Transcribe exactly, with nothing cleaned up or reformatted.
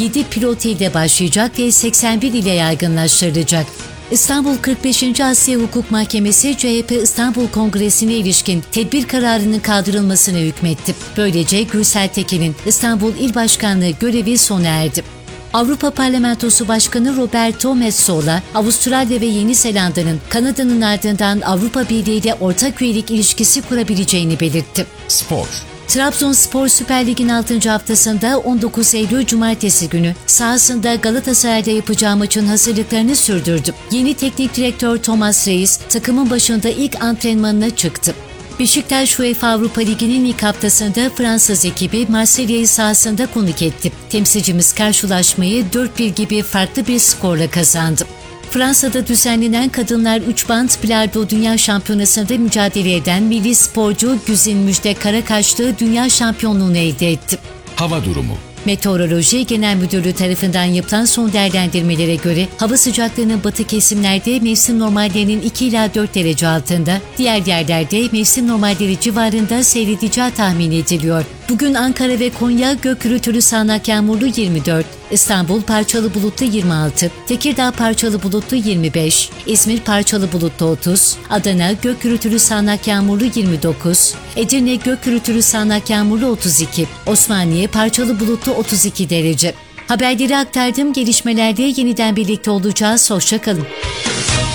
yedi pilot ilde başlayacak ve seksen bir ile yaygınlaştırılacak. İstanbul kırk beşinci Asya Hukuk Mahkemesi C H P İstanbul Kongresi'ne ilişkin tedbir kararının kaldırılmasına hükmetti. Böylece Gürsel Tekin'in İstanbul İl Başkanlığı görevi sona erdi. Avrupa Parlamentosu Başkanı Roberto Metsola, Avustralya ve Yeni Zelanda'nın Kanada'nın ardından Avrupa Birliği ile ortak üyelik ilişkisi kurabileceğini belirtti. Spor. Trabzonspor Süper Lig'in altıncı haftasında on dokuz Eylül Cumartesi günü sahasında Galatasaray'da yapacağı maçın hazırlıklarını sürdürdü. Yeni teknik direktör Thomas Reis takımın başında ilk antrenmanına çıktı. Beşiktaş UEFA Avrupa Ligi'nin ilk haftasında Fransız ekibi Marsilya'yı sahasında konuk etti. Temsilcimiz karşılaşmayı dört bir gibi farklı bir skorla kazandı. Fransa'da düzenlenen Kadınlar üç Bant Bilardo Dünya Şampiyonası'nda mücadele eden milli sporcu Güzin Müjde Karakaşlı dünya şampiyonluğunu elde etti. Hava durumu. Meteoroloji Genel Müdürlüğü tarafından yapılan son değerlendirmelere göre hava sıcaklığının batı kesimlerde mevsim normallerinin iki ila dört derece altında, diğer yerlerde mevsim normalleri civarında seyredeceği tahmin ediliyor. Bugün Ankara ve Konya gök gürültülü sağanak yağmurlu yirmi dört, İstanbul parçalı bulutlu yirmi altı, Tekirdağ parçalı bulutlu yirmi beş, İzmir parçalı bulutlu otuz, Adana gök gürültülü sağanak yağmurlu yirmi dokuz, Edirne gök gürültülü sağanak yağmurlu otuz iki, Osmaniye parçalı bulutlu otuz iki derece. Haberleri aktardım, gelişmelerde yeniden birlikte olacağız. Hoşça kalın.